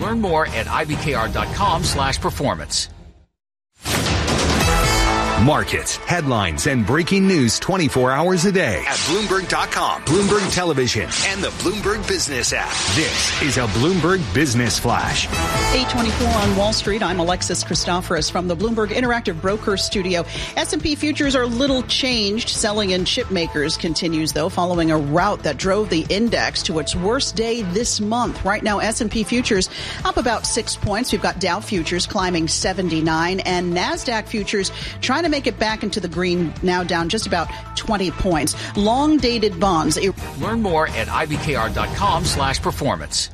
Learn more at ibkr.com/performance. Markets, headlines, and breaking news 24 hours a day at Bloomberg.com, Bloomberg Television, and the Bloomberg Business app. This is a Bloomberg Business Flash. 8:24 on Wall Street. I'm Alexis Christoforous from the Bloomberg Interactive Broker Studio. S&P futures are little changed. Selling in chip makers continues, though, following a rout that drove the index to its worst day this month. Right now, S&P futures up about 6 points. We've got Dow futures climbing 79 and NASDAQ futures trying to make it back into the green, now down just about 20 points. Long-dated bonds. Learn more at ibkr.com/performance.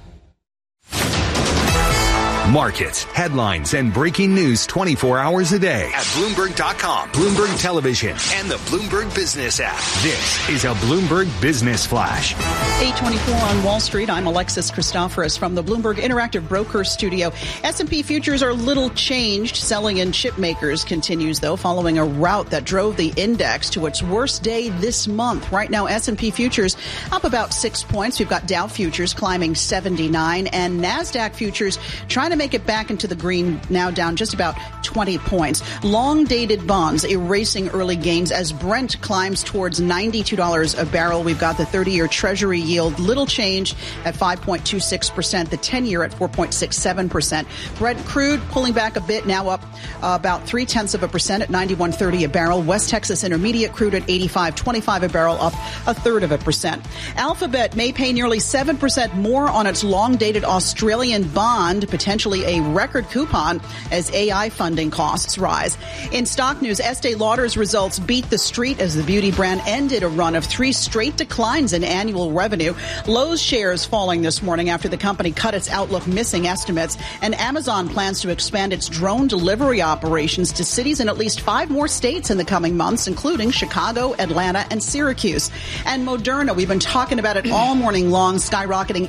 Markets, headlines, and breaking news 24 hours a day at Bloomberg.com, Bloomberg Television, and the Bloomberg Business app. This is a Bloomberg Business Flash. 8:24 on Wall Street. I'm Alexis Christoforous from the Bloomberg Interactive Broker Studio. S&P futures are little changed. Selling in chip makers continues, though, following a rout that drove the index to its worst day this month. Right now, S&P futures up about 6 points. We've got Dow futures climbing 79 and NASDAQ futures trying to make it back into the green, now down just about 20 points. Long-dated bonds erasing early gains as Brent climbs towards $92 a barrel. We've got the 30-year Treasury yield little change at 5.26%, the 10-year at 4.67%. Brent crude pulling back a bit, now up about 0.3% at 91.30 a barrel. West Texas Intermediate crude at 85.25 a barrel, up 1/3%. Alphabet may pay nearly 7% more on its long-dated Australian bond, potentially a record coupon as AI funding costs rise. In stock news, Estee Lauder's results beat the street as the beauty brand ended a run of 3 straight declines in annual revenue. Lowe's shares falling this morning after the company cut its outlook, missing estimates. And Amazon plans to expand its drone delivery operations to cities in at least 5 more states in the coming months, including Chicago, Atlanta, and Syracuse. And Moderna, we've been talking about it all morning long, skyrocketing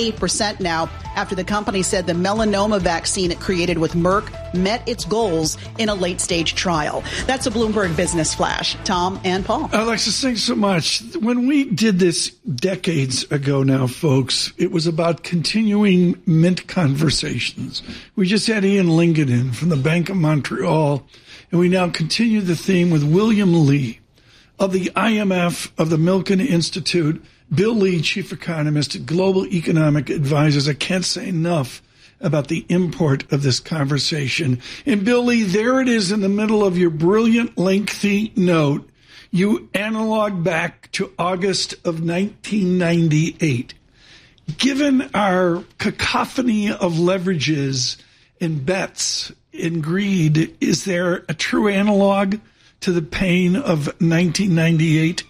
88% now after the company said the melanoma vaccine it created with Merck met its goals in a late-stage trial. That's a Bloomberg Business Flash. Tom and Paul. Alexis, thanks so much. When we did this decades ago now, folks, it was about continuing mint conversations. We just had Ian Lingaden from the Bank of Montreal, and we now continue the theme with William Lee of the IMF, of the Milken Institute, Bill Lee, chief economist at Global Economic Advisors. I can't say enough about the import of this conversation. And Bill Lee, there it is in the middle of your brilliant, lengthy note. You analog back to August of 1998. Given our cacophony of leverages and bets and greed, is there a true analog to the pain of 1998?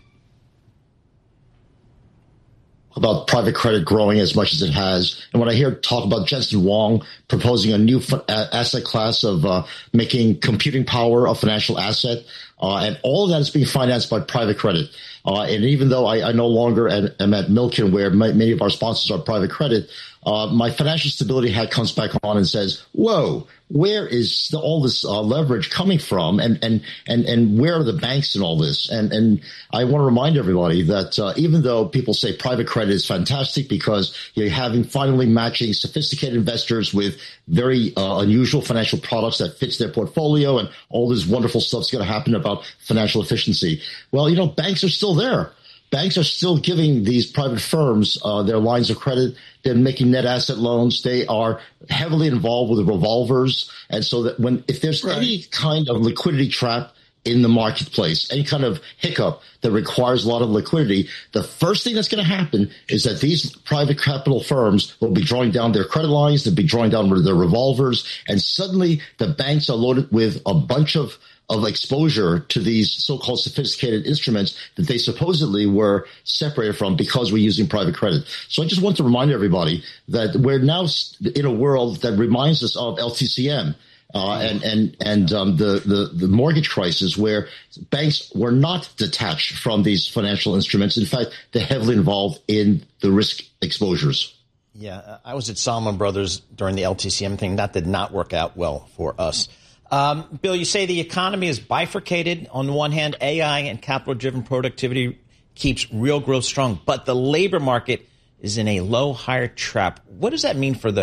About private credit growing as much as it has. And when I hear talk about Jensen Huang proposing a new asset class of making computing power a financial asset, and all of that is being financed by private credit. And even though I no longer am at Milken, where many of our sponsors are private credit, my financial stability hat comes back on and says, whoa, where is all this leverage coming from? And where are the banks in all this? And I want to remind everybody that even though people say private credit is fantastic because you're having finally matching sophisticated investors with very unusual financial products that fits their portfolio, and all this wonderful stuff's going to happen about financial efficiency. Well, banks are still there. Banks are still giving these private firms their lines of credit. They're making net asset loans. They are heavily involved with the revolvers. And so that if there's any kind of liquidity trap in the marketplace, any kind of hiccup that requires a lot of liquidity, the first thing that's going to happen is that these private capital firms will be drawing down their credit lines. They'll be drawing down their revolvers. And suddenly the banks are loaded with a bunch of exposure to these so-called sophisticated instruments that they supposedly were separated from because we're using private credit. So I just want to remind everybody that we're now in a world that reminds us of LTCM and the mortgage crisis, where banks were not detached from these financial instruments. In fact, they're heavily involved in the risk exposures. Yeah, I was at Salomon Brothers during the LTCM thing. That did not work out well for us. Bill, you say the economy is bifurcated. On the one hand, AI and capital-driven productivity keeps real growth strong, but the labor market is in a low-hire trap. What does that mean for the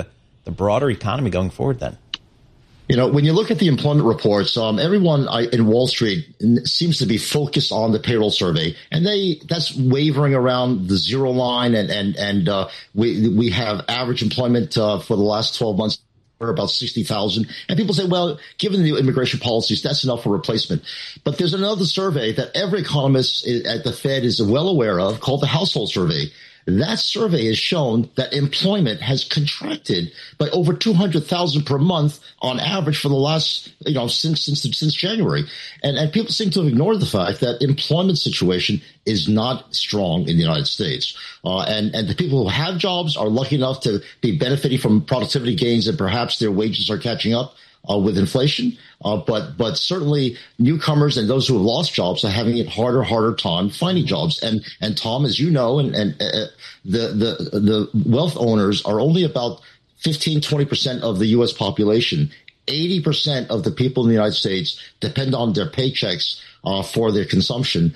the broader economy going forward then? You know, when you look at the employment reports, everyone in Wall Street seems to be focused on the payroll survey, and that's wavering around the zero line, and we have average employment for the last 12 months for about 60,000. And people say, well, given the immigration policies, that's enough for replacement. But there's another survey that every economist at the Fed is well aware of called the Household Survey. That survey has shown that employment has contracted by over 200,000 per month on average for the last, since January. And people seem to have ignored the fact that employment situation is not strong in the United States. And the people who have jobs are lucky enough to be benefiting from productivity gains, and perhaps their wages are catching up with inflation. But certainly newcomers and those who have lost jobs are having it harder time finding jobs. And Tom, as you know, and the wealth owners are only about 15-20% of the U.S. population. 80% of the people in the United States depend on their paychecks for their consumption,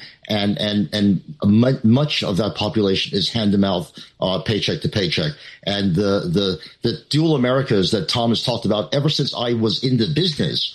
and much of that population is hand to mouth, paycheck to paycheck. And the dual Americas that Tom has talked about ever since I was in the business,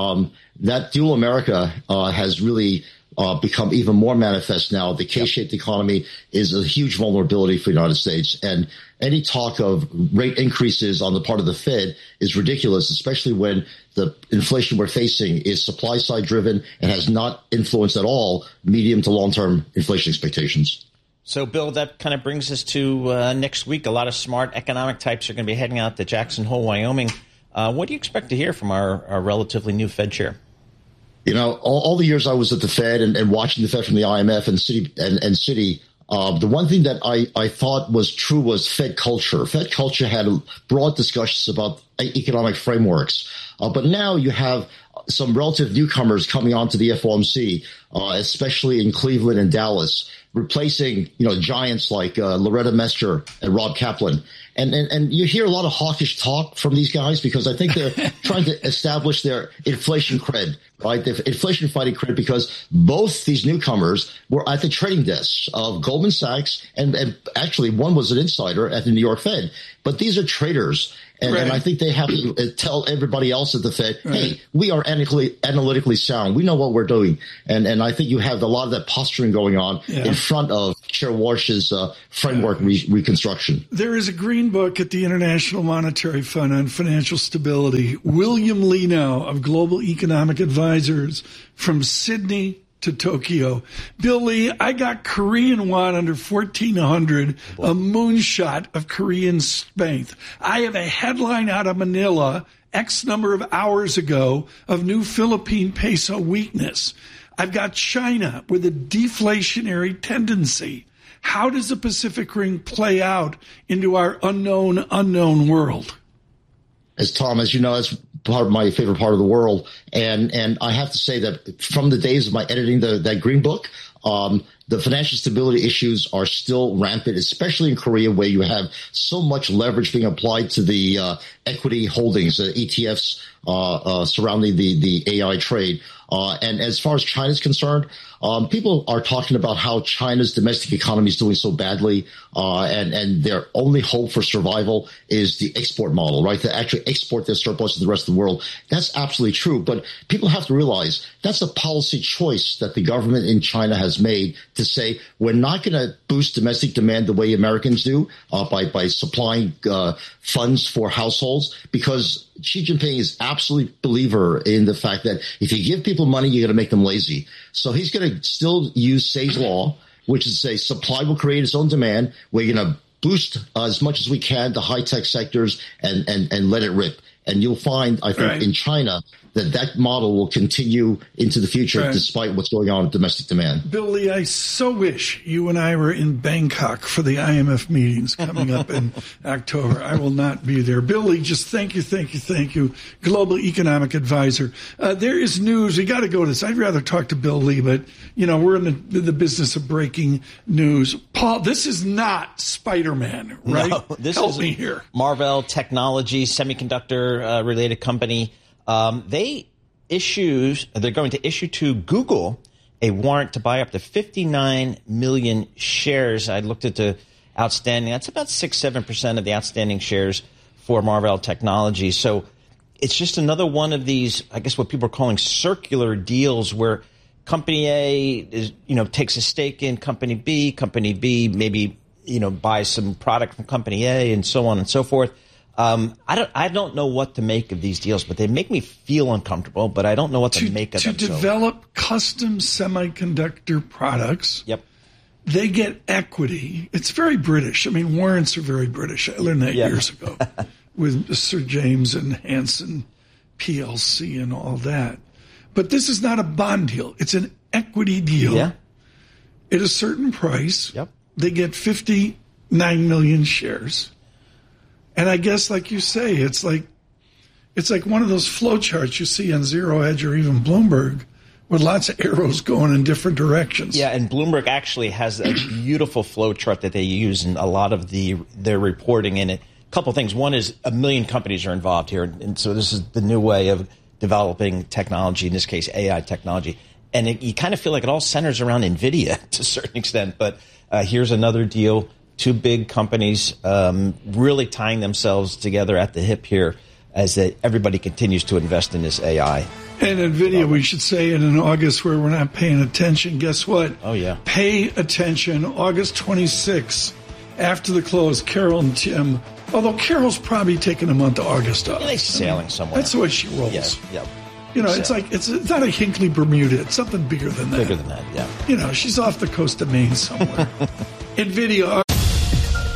that dual America has really become even more manifest now. The K-shaped economy is a huge vulnerability for the United States, and any talk of rate increases on the part of the Fed is ridiculous, especially when the inflation we're facing is supply side driven and has not influenced at all medium to long term inflation expectations. So, Bill, that kind of brings us to next week. A lot of smart economic types are going to be heading out to Jackson Hole, Wyoming. What do you expect to hear from our relatively new Fed chair? You know, all the years I was at the Fed and watching the Fed from the IMF and Citi, the one thing that I thought was true was Fed culture. Fed culture had broad discussions about economic frameworks. But now you have some relative newcomers coming onto the FOMC, especially in Cleveland and Dallas, replacing, giants like Loretta Mester and Rob Kaplan. And you hear a lot of hawkish talk from these guys because I think they're trying to establish their inflation cred, right? The inflation fighting cred, because both these newcomers were at the trading desks of Goldman Sachs, and actually one was an insider at the New York Fed. But these are traders. And, right. And I think they have to tell everybody else at the Fed, hey, we are analytically sound. We know what we're doing. And I think you have a lot of that posturing going on in front of Chair Warsh's framework reconstruction. There is a green book at the International Monetary Fund on financial stability. William Leno of Global Economic Advisors from Sydney to Tokyo. Bill Lee, I got Korean won under 1,400, a moonshot of Korean strength. I have a headline out of Manila, X number of hours ago, of new Philippine peso weakness. I've got China with a deflationary tendency. How does the Pacific Ring play out into our unknown world? Tom, as you know, that's part of my favorite part of the world. And I have to say that from the days of my editing that green book, the financial stability issues are still rampant, especially in Korea, where you have so much leverage being applied to the equity holdings, ETFs surrounding the AI trade. And as far as China is concerned, people are talking about how China's domestic economy is doing so badly, and their only hope for survival is the export model, right? To actually export their surplus to the rest of the world. That's absolutely true. But people have to realize that's a policy choice that the government in China has made to say, we're not going to boost domestic demand the way Americans do by supplying funds for households, because Xi Jinping is absolutely believer in the fact that if you give people money, you're going to make them lazy. So he's going to still use Say's law, which is to say supply will create its own demand. We're going to boost as much as we can the high-tech sectors and let it rip. And you'll find, I think, in China that model will continue into the future despite what's going on with domestic demand. Bill Lee, I so wish you and I were in Bangkok for the IMF meetings coming up in October. I will not be there. Bill Lee, just thank you. Global Economic Advisor. There is news. We got to go to this. I'd rather talk to Bill Lee, but, we're in the business of breaking news. Paul, this is not Spider-Man, right? No, this Help is me here. Marvell Technology, semiconductor related company. They're going to issue to Google a warrant to buy up to 59 million shares. I looked at the outstanding. That's about 6-7% of the outstanding shares for Marvell Technologies. So it's just another one of these, I guess what people are calling circular deals where Company A is, takes a stake in Company B maybe, buys some product from Company A and so on and so forth. I don't know what to make of these deals, but they make me feel uncomfortable, but I don't know what to make of them. To develop custom semiconductor products. Yep. They get equity. It's very British. I mean, warrants are very British. I learned that years ago with Sir James and Hanson PLC and all that. But this is not a bond deal. It's an equity deal at a certain price. Yep. They get 59 million shares. And I guess, like you say, it's like one of those flow charts you see on Zero Hedge or even Bloomberg with lots of arrows going in different directions. Yeah, and Bloomberg actually has a beautiful flow chart that they use in a lot of their reporting in it. A couple things. One is 1 million companies are involved here, and so this is the new way of developing technology, in this case AI technology. And you kind of feel like it all centers around NVIDIA to a certain extent. But here's another deal, 2 big companies really tying themselves together at the hip here as everybody continues to invest in this AI. And NVIDIA, we should say, in August where we're not paying attention, guess what? Oh, yeah. Pay attention. August 26th, after the close, Carol and Tim, although Carol's probably taking a month of August off. Yeah, they're sailing somewhere. That's the way she rolls. Yeah. It's like, it's not a Hinkley, Bermuda. It's something bigger than that. Bigger than that, yeah. She's off the coast of Maine somewhere. NVIDIA.